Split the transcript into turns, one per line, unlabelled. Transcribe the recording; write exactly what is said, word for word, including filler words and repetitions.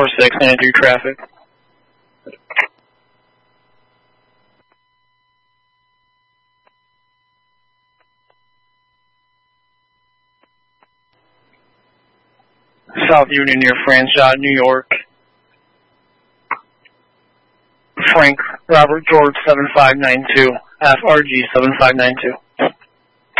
four six ninety-three traffic. South Union near Franchot, New York. Frank Robert George seven five nine two, F R G seven five nine two.